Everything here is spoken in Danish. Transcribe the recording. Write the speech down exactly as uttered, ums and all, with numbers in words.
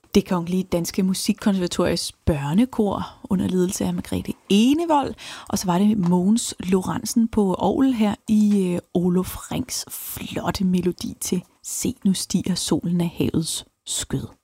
Det Kongelige Danske Musikkonservatoriets børnekor under ledelse af Margrethe Enevold, og så var det Mogens Lorentzen på orgel her i øh, Olof Rings flotte melodi til Se nu stiger solen af havets skød.